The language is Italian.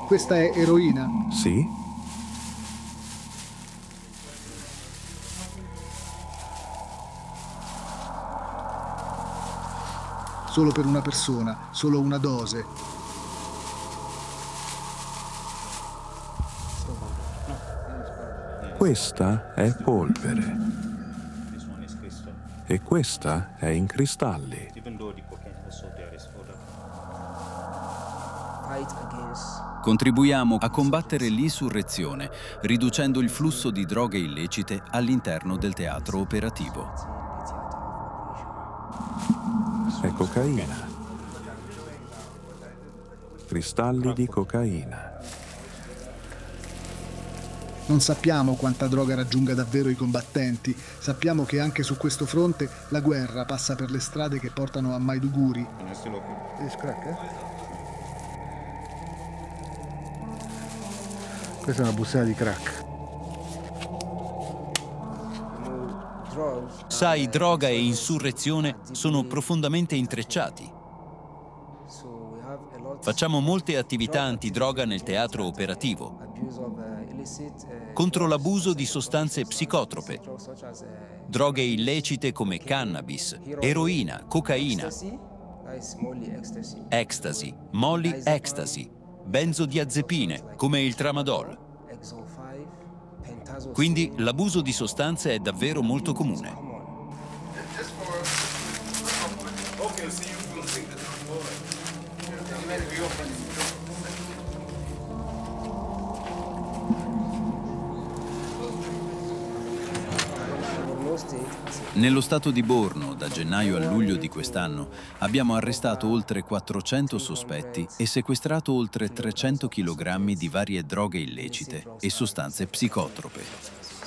Questa è eroina? Sì. Solo per una persona, solo una dose. Questa è polvere. E questa è in cristalli. Contribuiamo a combattere l'insurrezione, riducendo il flusso di droghe illecite all'interno del teatro operativo. È cocaina. Cristalli di cocaina. Non sappiamo quanta droga raggiunga davvero i combattenti. Sappiamo che anche su questo fronte la guerra passa per le strade che portano a Maiduguri. Questa è una bussata di crack. Sai, droga e insurrezione sono profondamente intrecciati. Facciamo molte attività antidroga nel teatro operativo, contro l'abuso di sostanze psicotrope, droghe illecite come cannabis, eroina, cocaina, ecstasy, molly ecstasy, benzodiazepine come il tramadol. Quindi l'abuso di sostanze è davvero molto comune. Nello stato di Borno, da gennaio a luglio di quest'anno, abbiamo arrestato oltre 400 sospetti e sequestrato oltre 300 kg di varie droghe illecite e sostanze psicotrope.